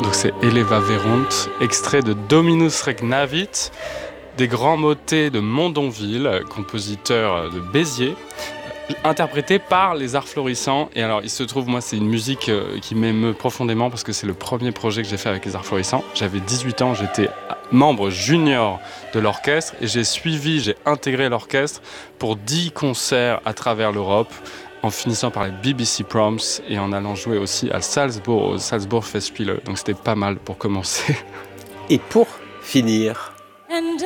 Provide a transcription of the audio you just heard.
Donc c'est Eleva Verunt, extrait de Dominus Regnavit, des grands motets de Mondonville, compositeur de Béziers, interprété par les Arts Florissants. Et alors il se trouve, moi c'est une musique qui m'émeut profondément parce que c'est le premier projet que j'ai fait avec les Arts Florissants. J'avais 18 ans, j'étais membre junior de l'orchestre et j'ai intégré l'orchestre pour 10 concerts à travers l'Europe, en finissant par les BBC Proms et en allant jouer aussi à Salzbourg, au Salzburg Festspiele. Donc c'était pas mal pour commencer. Et pour finir,